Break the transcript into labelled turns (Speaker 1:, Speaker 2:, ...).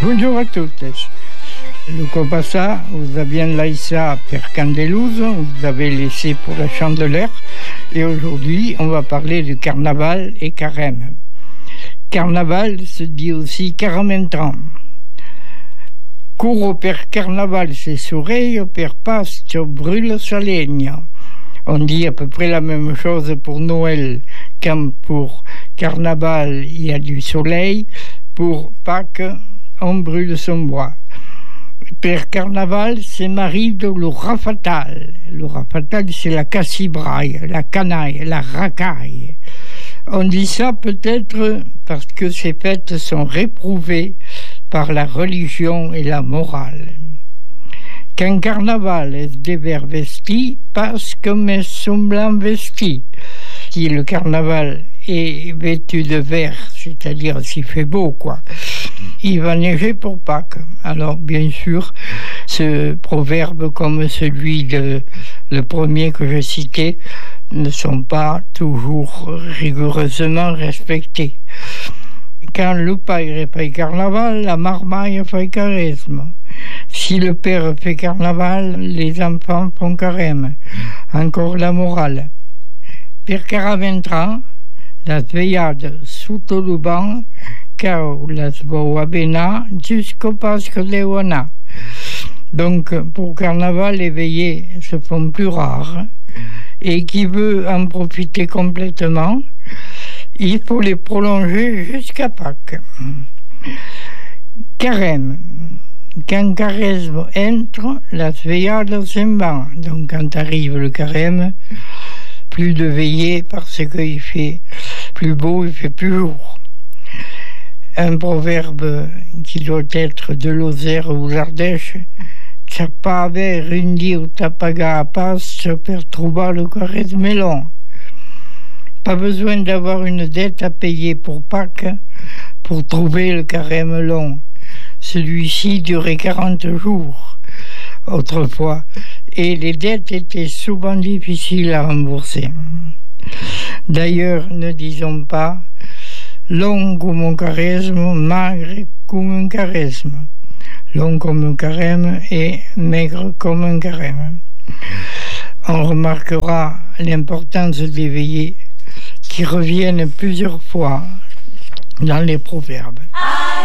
Speaker 1: Bonjour à toutes. Luco Passa, vous avez laissé per Candelouse, vous avez laissé pour la Chandeleur. Et aujourd'hui, on va parler du carnaval et carême. Carnaval se dit aussi caramentran. Curo per carnaval se soreio, per Pascio brûle sa legna. On dit à peu près la même chose pour Noël, comme pour carnaval, il y a du soleil, pour Pâques, on brûle son bois. Per carnaval, c'est m'arrive l'aura fatale. L'aura fatale, c'est la cassibraille, la canaille, la racaille. On dit ça peut-être parce que ces fêtes sont réprouvées par la religion et la morale. Qu'un carnaval est dévers vesti, parce comme est semblant vesti. Si le carnaval est vêtu de vert, c'est-à-dire s'il fait beau, il va neiger pour Pâques. Alors, bien sûr, ce proverbe, comme celui de le premier que je citais, ne sont pas toujours rigoureusement respectés. Quand le père fait carnaval, la marmaille fait charisme. Si le père fait carnaval, les enfants font carême. Encore la morale. Per caraventran, las veiades sotto le banc, cau las vau a benar, jusqu'au Pasque de Oana. Donc, pour carnaval, les veillées se font plus rares. Et qui veut en profiter complètement, il faut les prolonger jusqu'à Pâques. Carême. Quand carême entre, las veiades s'en vont. Donc, quand arrive le carême, plus de veillées parce qu'il fait plus beau, il fait plus jour. Un proverbe qui doit être de Lozère ou l'Ardèche, «C'ha pas aver un Dio t'appaga a passe per trouver le carême long». Pas besoin d'avoir une dette à payer pour Pâques pour trouver le carême long. Celui-ci durait 40 jours autrefois et les dettes étaient souvent difficiles à rembourser. D'ailleurs, ne disons pas long comme un carême, magre comme un carême. Long comme un carême et maigre comme un carême. On remarquera l'importance des veillées qui reviennent plusieurs fois dans les proverbes.